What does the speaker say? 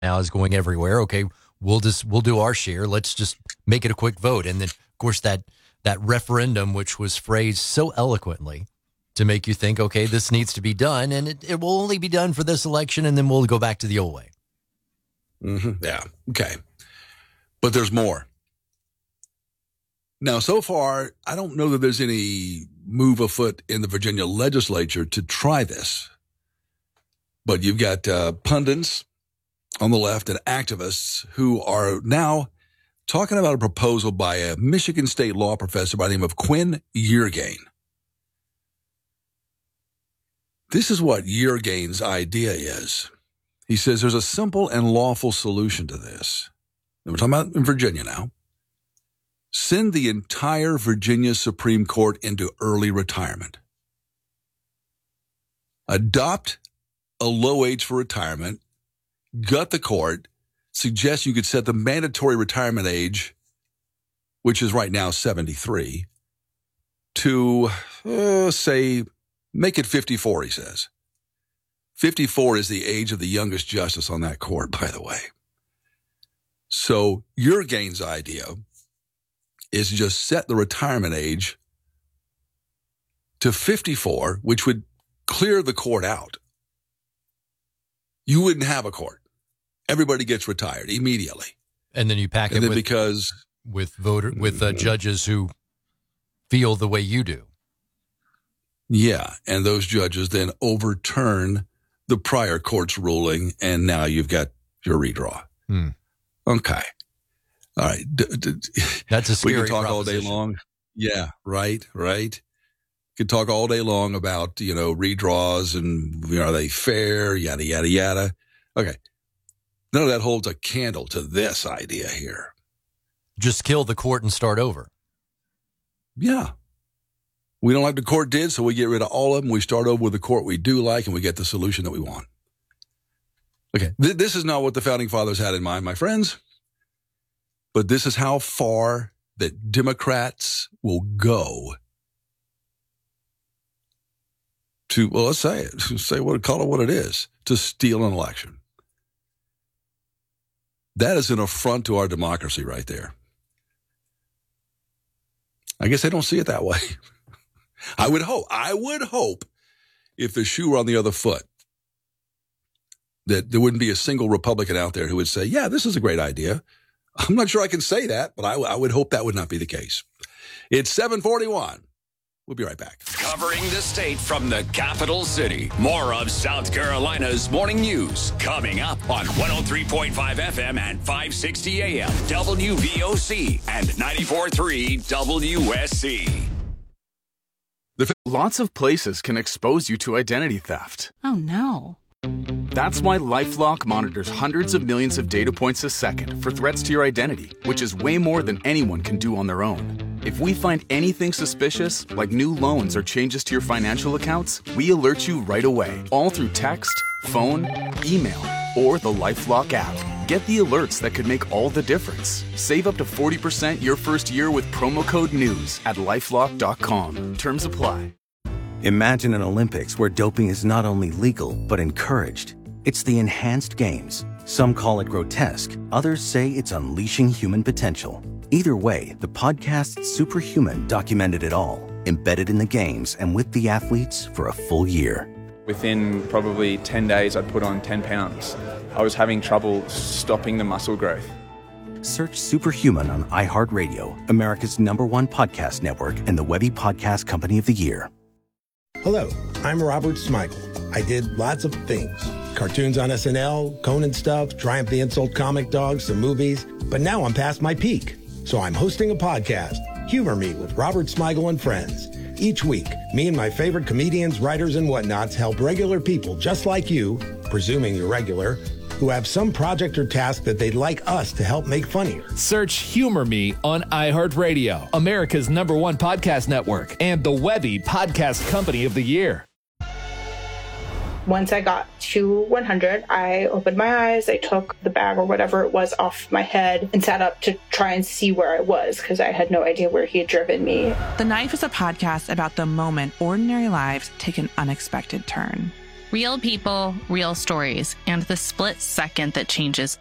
now is going everywhere. Okay, we'll do our share. Let's just make it a quick vote. And then, of course, that referendum, which was phrased so eloquently to make you think, okay, this needs to be done, and it will only be done for this election, and then we'll go back to the old way. Mm-hmm. Yeah, okay. But there's more. Now, so far, I don't know that there's any move afoot in the Virginia legislature to try this. But you've got pundits on the left and activists who are now talking about a proposal by a Michigan State law professor by the name of Quinn Yeargain. This is what Yeargain's idea is. He says there's a simple and lawful solution to this. And we're talking about in Virginia now. Send the entire Virginia Supreme Court into early retirement. Adopt a low age for retirement, gut the court, suggest you could set the mandatory retirement age, which is right now 73, to, say, make it 54, he says. 54 is the age of the youngest justice on that court, by the way. So Yeargain's idea is to just set the retirement age to 54, which would clear the court out. You wouldn't have a court. Everybody gets retired immediately. And then you pack it with judges who feel the way you do. Yeah, and those judges then overturn the prior court's ruling, and now you've got your redraw. Okay. All right. That's a scary We can talk all day proposition. long. Yeah, right. Could talk all day long about, redraws and are they fair, yada, yada, yada. Okay. None of that holds a candle to this idea here. Just kill the court and start over. Yeah. We don't like the court did, so we get rid of all of them. We start over with the court we do like, and we get the solution that we want. Okay. This is not what the Founding Fathers had in mind, my friends. But this is how far that Democrats will go to, well, let's say it, call it what it is, to steal an election. That is an affront to our democracy right there. I guess they don't see it that way. I would hope if the shoe were on the other foot, that there wouldn't be a single Republican out there who would say, yeah, this is a great idea. I'm not sure I can say that, but I would hope that would not be the case. It's 7:41. We'll be right back. Covering the state from the capital city. More of South Carolina's morning news coming up on 103.5 FM and 560 AM WVOC and 94.3 WSC. Lots of places can expose you to identity theft. Oh, no. That's why LifeLock monitors hundreds of millions of data points a second for threats to your identity, which is way more than anyone can do on their own. If we find anything suspicious, like new loans or changes to your financial accounts, we alert you right away, all through text, phone, email, or the LifeLock app. Get the alerts that could make all the difference. Save up to 40% your first year with promo code NEWS at LifeLock.com. Terms apply. Imagine an Olympics where doping is not only legal, but encouraged. It's the enhanced games. Some call it grotesque. Others say it's unleashing human potential. Either way, the podcast Superhuman documented it all, embedded in the games and with the athletes for a full year. Within probably 10 days, I'd put on 10 pounds. I was having trouble stopping the muscle growth. Search Superhuman on iHeartRadio, America's #1 podcast network, and the Webby Podcast Company of the Year. Hello, I'm Robert Smigel. I did lots of things. Cartoons on SNL, Conan stuff, Triumph the Insult comic dogs, some movies. But now I'm past my peak. So I'm hosting a podcast, Humor Me with Robert Smigel and Friends. Each week, me and my favorite comedians, writers, and whatnots help regular people just like you, presuming you're regular, who have some project or task that they'd like us to help make funnier. Search Humor Me on iHeartRadio, America's #1 podcast network, and the Webby Podcast Company of the Year. Once I got to 100, I opened my eyes, I took the bag or whatever it was off my head and sat up to try and see where I was because I had no idea where he had driven me. The Knife is a podcast about the moment ordinary lives take an unexpected turn. Real people, real stories, and the split second that changes